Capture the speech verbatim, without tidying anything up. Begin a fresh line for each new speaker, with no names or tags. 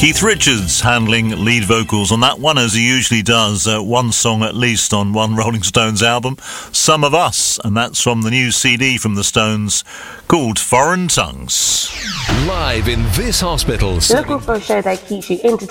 Keith Richards handling lead vocals on that one, as he usually does, uh, one song at least on one Rolling Stones album, Some of Us, and that's from the new C D from the Stones called Foreign Tongues.
Live in this hospital.
Looking for a show that keeps you entertained